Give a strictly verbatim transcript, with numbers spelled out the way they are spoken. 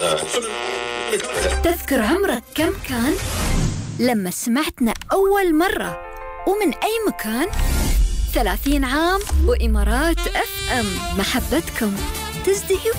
تذكر عمرك كم كان لما سمعتنا أول مرة ومن أي مكان؟ ثلاثين عام وإمارات أف أم، محبتكم تزدهي